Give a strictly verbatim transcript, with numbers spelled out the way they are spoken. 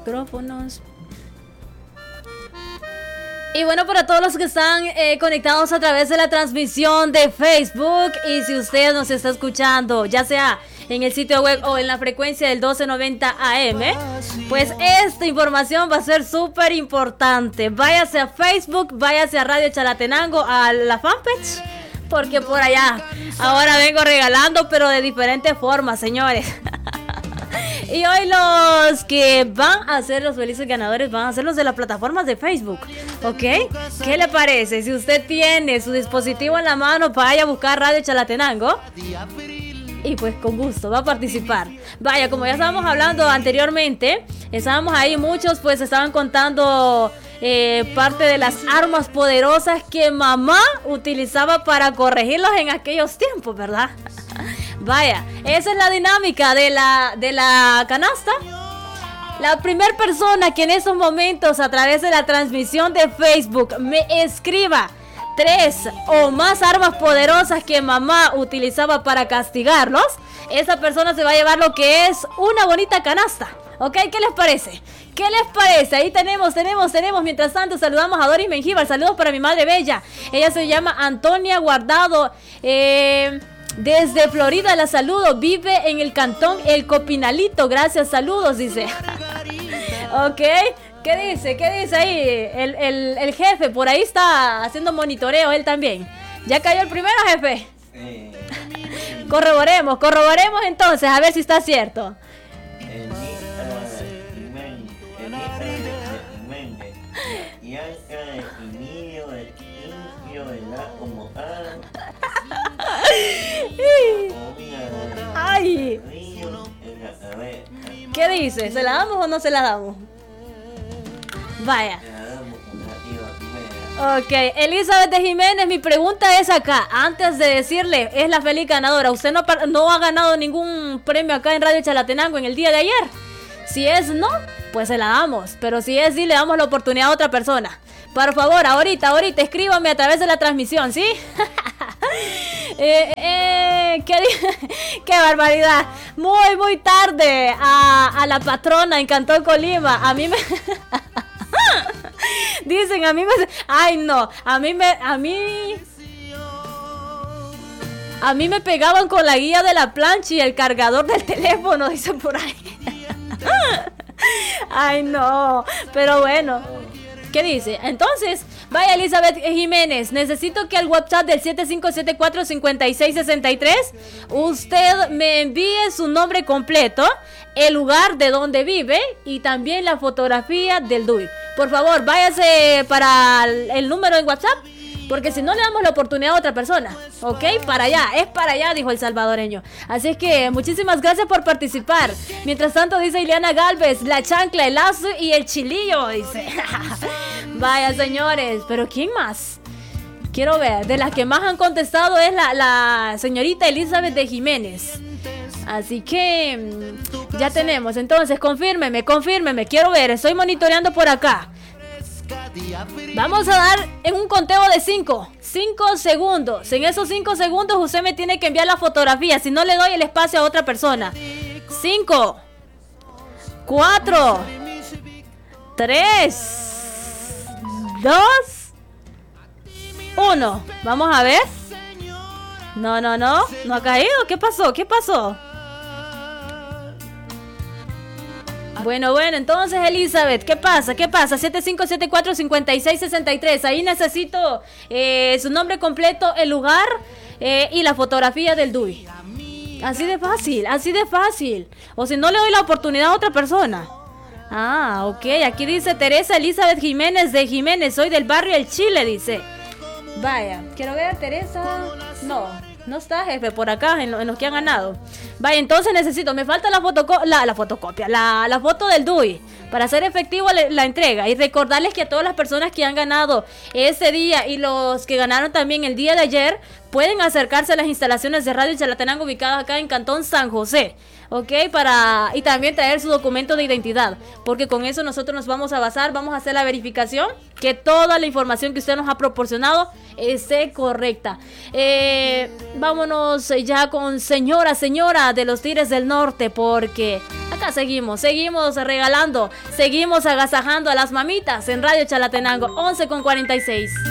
micrófonos. Y bueno, para todos los que están eh, conectados a través de la transmisión de Facebook, y si usted nos está escuchando, ya sea en el sitio web o en la frecuencia del doce noventa A M, pues esta información va a ser súper importante. Váyase a Facebook, váyase a Radio Chalatenango, a la fanpage, porque por allá ahora vengo regalando, pero de diferentes formas, señores. Y hoy los que van a ser los felices ganadores van a ser los de las plataformas de Facebook, ¿ok? ¿Qué le parece? Si usted tiene su dispositivo en la mano, vaya a buscar Radio Chalatenango y pues con gusto va a participar. Vaya, como ya estábamos hablando anteriormente, estábamos ahí, muchos pues estaban contando eh, parte de las armas poderosas que mamá utilizaba para corregirlos en aquellos tiempos, ¿verdad? Vaya, esa es la dinámica de la, de la canasta. La primera persona que en esos momentos a través de la transmisión de Facebook me escriba tres o más armas poderosas que mamá utilizaba para castigarlos, esa persona se va a llevar lo que es una bonita canasta. ¿Ok? ¿Qué les parece? ¿Qué les parece? Ahí tenemos, tenemos, tenemos. Mientras tanto, saludamos a Doris Mengíbar. Saludos para mi madre bella. Ella se llama Antonia Guardado. Eh... Desde Florida la saludo, vive en el cantón El Copinalito, gracias, saludos, dice. Ok, ¿qué dice? ¿Qué dice ahí? El, el, el jefe, por ahí está haciendo monitoreo, él también. ¿Ya cayó el primero, jefe? Sí. Corroboremos, corroboremos entonces, a ver si está cierto. Ay. ¿Qué dice? ¿Se la damos o no se la damos? Vaya. Ok, Elizabeth de Jiménez, mi pregunta es acá, antes de decirle, es la feliz ganadora, ¿usted no, no ha ganado ningún premio acá en Radio Chalatenango en el día de ayer? Si es no, pues se la damos, pero si es sí, le damos la oportunidad a otra persona. Por favor, ahorita, ahorita, escríbame a través de la transmisión, ¿sí? eh, eh, ¿qué, qué barbaridad. Muy, muy tarde a, a la patrona en Cantón Colima. A mí me... Dicen, a mí me... Ay, no, a mí me... A mí... A mí me pegaban con la guía de la plancha y el cargador del teléfono, dicen por ahí. Ay, no, pero bueno... ¿Qué dice? Entonces, vaya Elizabeth Jiménez, necesito que al WhatsApp del siete cinco siete cuatro cinco seis seis tres usted me envíe su nombre completo, el lugar de donde vive y también la fotografía del D U I. Por favor, váyase para el, el número en WhatsApp, porque si no le damos la oportunidad a otra persona, ¿ok? Para allá, es para allá, dijo el salvadoreño. Así es que muchísimas gracias por participar. Mientras tanto, dice Ileana Galvez, la chancla, el lazo y el chilillo, dice. Vaya, señores, pero ¿quién más? Quiero ver, de las que más han contestado es la, la señorita Elizabeth de Jiménez. Así que ya tenemos, entonces confírmeme, confírmeme, quiero ver, estoy monitoreando por acá. Vamos a dar en un conteo de cinco segundos. En esos cinco segundos usted me tiene que enviar la fotografía, si no le doy el espacio a otra persona. cinco, cuatro, tres, dos, uno. Vamos a ver. No, no, no, no ha caído. ¿Qué pasó? ¿Qué pasó? Bueno, bueno, entonces Elizabeth, ¿qué pasa? ¿Qué pasa? siete cinco siete cuatro cinco seis seis tres. Ahí necesito eh, su nombre completo, el lugar eh, y la fotografía del D U I. Así de fácil, así de fácil. O si no, le doy la oportunidad a otra persona. Ah, ok, aquí dice Teresa Elizabeth Jiménez de Jiménez, soy del barrio El Chile, dice. Vaya, quiero ver a Teresa. No, no está, jefe, por acá, en, lo, en los que han ganado. Vaya, entonces necesito, me falta la, fotoco la, la fotocopia, la, la foto del D U I para hacer efectivo la, la entrega. Y recordarles que a todas las personas que han ganado ese día y los que ganaron también el día de ayer, pueden acercarse a las instalaciones de Radio Chalatenango ubicadas acá en Cantón San José, ¿ok? Para, y también traer su documento de identidad, porque con eso nosotros nos vamos a basar, vamos a hacer la verificación, que toda la información que usted nos ha proporcionado esté correcta. Eh, vámonos ya con señora, señora de los Tigres del Norte, porque acá seguimos, seguimos regalando, seguimos agasajando a las mamitas en Radio Chalatenango, once con cuarenta y seis.